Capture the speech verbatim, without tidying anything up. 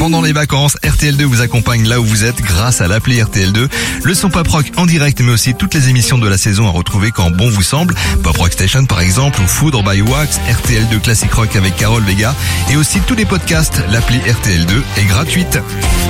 pendant les vacances. R T L deux vous accompagne là où vous êtes grâce à l'appli R T L deux. Le son Pop Rock en direct, mais aussi toutes les émissions de la saison à retrouver quand bon vous semble. Pop Rock Station par exemple, ou Foudre by Wax, R T L deux Classic Rock avec Carole Vega, et aussi tous les podcasts. L'appli R T L deux est gratuite.